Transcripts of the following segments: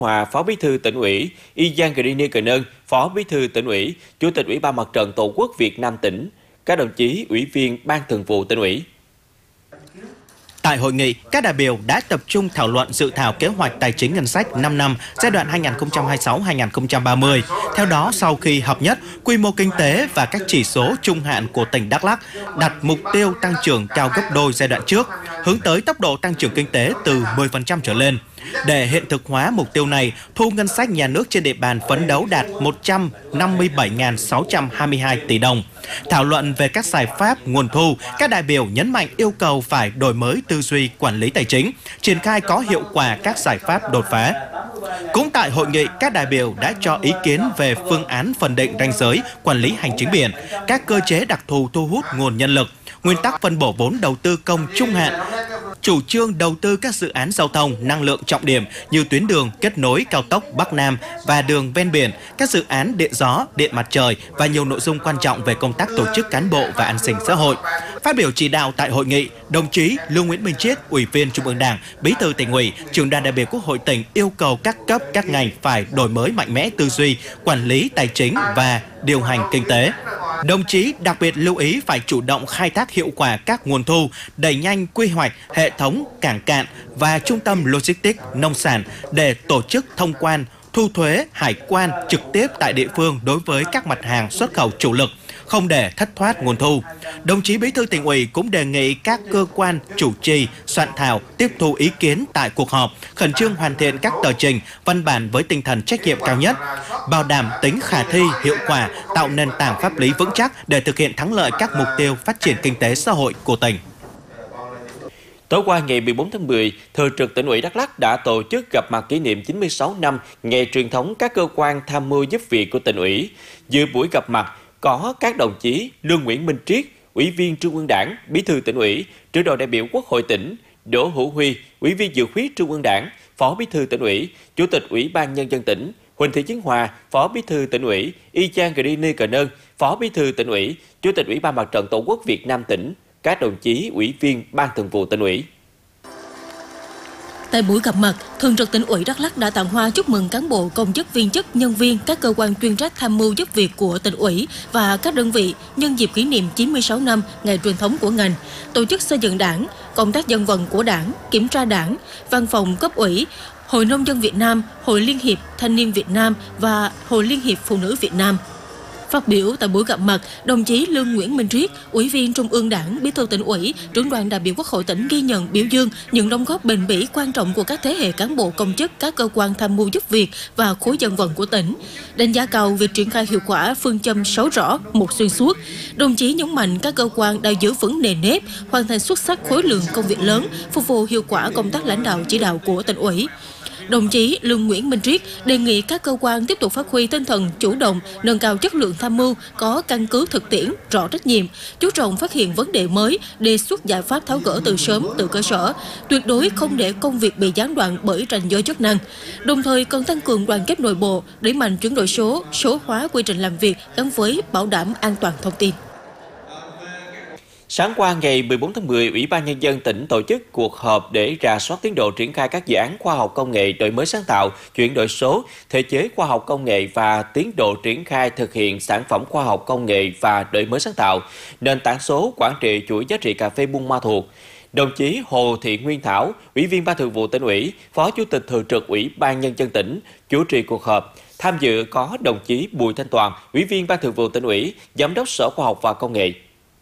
Hòa, Phó Bí thư Tỉnh ủy, Y Giang Grini Cờ Nơn, Phó Bí thư Tỉnh ủy, Chủ tịch Ủy ban Mặt trận Tổ quốc Việt Nam tỉnh, các đồng chí ủy viên Ban Thường vụ Tỉnh ủy. Tại hội nghị, các đại biểu đã tập trung thảo luận dự thảo kế hoạch tài chính ngân sách 5 năm giai đoạn 2026-2030. Theo đó, sau khi hợp nhất, quy mô kinh tế và các chỉ số trung hạn của tỉnh Đắk Lắk đặt mục tiêu tăng trưởng cao gấp đôi giai đoạn trước, hướng tới tốc độ tăng trưởng kinh tế từ 10% trở lên. Để hiện thực hóa mục tiêu này, thu ngân sách nhà nước trên địa bàn phấn đấu đạt 157.622 tỷ đồng. Thảo luận về các giải pháp nguồn thu, các đại biểu nhấn mạnh yêu cầu phải đổi mới tư duy quản lý tài chính, triển khai có hiệu quả các giải pháp đột phá. Cũng tại hội nghị, các đại biểu đã cho ý kiến về phương án phân định ranh giới quản lý hành chính biển, các cơ chế đặc thù thu hút nguồn nhân lực, nguyên tắc phân bổ vốn đầu tư công trung hạn, chủ trương đầu tư các dự án giao thông năng lượng trọng điểm như tuyến đường kết nối cao tốc Bắc Nam và đường ven biển, các dự án điện gió, điện mặt trời và nhiều nội dung quan trọng về công tác tổ chức cán bộ và an sinh xã hội. Phát biểu chỉ đạo tại hội nghị, đồng chí Lương Nguyễn Minh Triết, Ủy viên Trung ương Đảng, Bí thư Tỉnh ủy, Trưởng đoàn đại biểu Quốc hội tỉnh yêu cầu các cấp các ngành phải đổi mới mạnh mẽ tư duy quản lý tài chính và điều hành kinh tế. Đồng chí đặc biệt lưu ý phải chủ động khai thác hiệu quả các nguồn thu, đẩy nhanh quy hoạch hệ thống cảng cạn và trung tâm logistics nông sản để tổ chức thông quan, thu thuế, hải quan trực tiếp tại địa phương đối với các mặt hàng xuất khẩu chủ lực, không để thất thoát nguồn thu. Đồng chí Bí thư Tỉnh ủy cũng đề nghị các cơ quan chủ trì, soạn thảo tiếp thu ý kiến tại cuộc họp, khẩn trương hoàn thiện các tờ trình, văn bản với tinh thần trách nhiệm cao nhất, bảo đảm tính khả thi, hiệu quả, tạo nền tảng pháp lý vững chắc để thực hiện thắng lợi các mục tiêu phát triển kinh tế xã hội của tỉnh. Tối qua ngày 14 tháng 10, Thường trực Tỉnh ủy Đắk Lắk đã tổ chức gặp mặt kỷ niệm 96 năm ngày truyền thống các cơ quan tham mưu giúp việc của Tỉnh ủy. Dự buổi gặp mặt có các đồng chí Lương Nguyễn Minh Triết, Ủy viên Trung ương Đảng, Bí thư Tỉnh ủy, Trưởng đoàn đại biểu Quốc hội tỉnh, Đỗ Hữu Huy, Ủy viên Dự khuyết Trung ương Đảng, Phó Bí thư Tỉnh ủy, Chủ tịch Ủy ban Nhân dân tỉnh, Huỳnh Thị Chiến Hòa, Phó Bí thư Tỉnh ủy, Y Giang Grini Cờ Nơn, Phó Bí thư Tỉnh ủy, Chủ tịch Ủy ban Mặt trận Tổ quốc Việt Nam tỉnh, các đồng chí ủy viên Ban Thường vụ Tỉnh ủy. Tại buổi gặp mặt, Thường trực Tỉnh ủy Đắk Lắk đã tặng hoa chúc mừng cán bộ, công chức, viên chức, nhân viên các cơ quan chuyên trách tham mưu giúp việc của Tỉnh ủy và các đơn vị nhân dịp kỷ niệm 96 năm ngày truyền thống của ngành, tổ chức xây dựng Đảng, công tác dân vận của Đảng, kiểm tra Đảng, văn phòng cấp ủy, Hội Nông dân Việt Nam, Hội Liên hiệp Thanh niên Việt Nam và Hội Liên hiệp Phụ nữ Việt Nam. Phát biểu tại buổi gặp mặt, đồng chí Lương Nguyễn Minh Triết, Ủy viên Trung ương Đảng, Bí thư Tỉnh ủy, Trưởng đoàn đại biểu Quốc hội tỉnh ghi nhận, biểu dương những đóng góp bền bỉ quan trọng của các thế hệ cán bộ, công chức, các cơ quan tham mưu giúp việc và khối dân vận của tỉnh. Đánh giá cao việc triển khai hiệu quả phương châm 6 rõ, 1 xuyên suốt. Đồng chí nhấn mạnh các cơ quan đã giữ vững nề nếp, hoàn thành xuất sắc khối lượng công việc lớn, phục vụ hiệu quả công tác lãnh đạo chỉ đạo của Tỉnh ủy. Đồng chí Lương Nguyễn Minh Triết đề nghị các cơ quan tiếp tục phát huy tinh thần chủ động, nâng cao chất lượng tham mưu, có căn cứ thực tiễn, rõ trách nhiệm, chú trọng phát hiện vấn đề mới, đề xuất giải pháp tháo gỡ từ sớm, từ cơ sở, tuyệt đối không để công việc bị gián đoạn bởi ranh giới chức năng. Đồng thời cần tăng cường đoàn kết nội bộ, đẩy mạnh chuyển đổi số, số hóa quy trình làm việc gắn với bảo đảm an toàn thông tin. Sáng qua ngày 14 tháng 10, Ủy ban Nhân dân tỉnh tổ chức cuộc họp để rà soát tiến độ triển khai các dự án khoa học công nghệ đổi mới sáng tạo, chuyển đổi số, thể chế khoa học công nghệ và tiến độ triển khai thực hiện sản phẩm khoa học công nghệ và đổi mới sáng tạo, nền tảng số quản trị chuỗi giá trị cà phê Buôn Ma Thuột. Đồng chí Hồ Thị Nguyên Thảo, Ủy viên Ban Thường vụ Tỉnh ủy, Phó Chủ tịch Thường trực Ủy ban Nhân dân tỉnh, chủ trì cuộc họp. Tham dự có đồng chí Bùi Thanh Toàn, Ủy viên Ban Thường vụ Tỉnh ủy, Giám đốc Sở Khoa học và Công nghệ.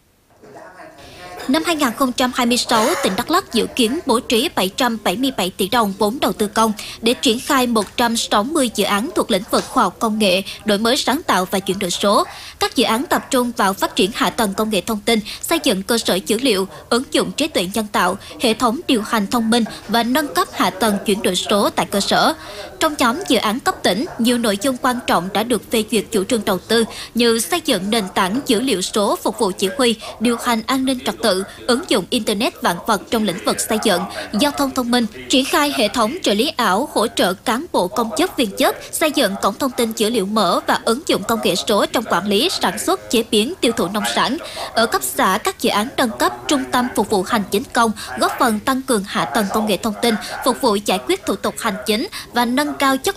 Năm 2026, tỉnh Đắk Lắk dự kiến bố trí 777 tỷ đồng vốn đầu tư công để triển khai 160 dự án thuộc lĩnh vực khoa học công nghệ, đổi mới sáng tạo và chuyển đổi số. Các dự án tập trung vào phát triển hạ tầng công nghệ thông tin, xây dựng cơ sở dữ liệu, ứng dụng trí tuệ nhân tạo, hệ thống điều hành thông minh và nâng cấp hạ tầng chuyển đổi số tại cơ sở. Trong nhóm dự án cấp tỉnh, nhiều nội dung quan trọng đã được phê duyệt chủ trương đầu tư như xây dựng nền tảng dữ liệu số phục vụ chỉ huy, điều hành an ninh trật tự, ứng dụng Internet vạn vật trong lĩnh vực xây dựng, giao thông thông minh, triển khai hệ thống trợ lý ảo hỗ trợ cán bộ công chức viên chức, xây dựng cổng thông tin dữ liệu mở và ứng dụng công nghệ số trong quản lý, sản xuất, chế biến, tiêu thụ nông sản. Ở cấp xã, các dự án nâng cấp trung tâm phục vụ hành chính công, góp phần tăng cường hạ tầng công nghệ thông tin, phục vụ giải quyết thủ tục hành chính và nâng cao chất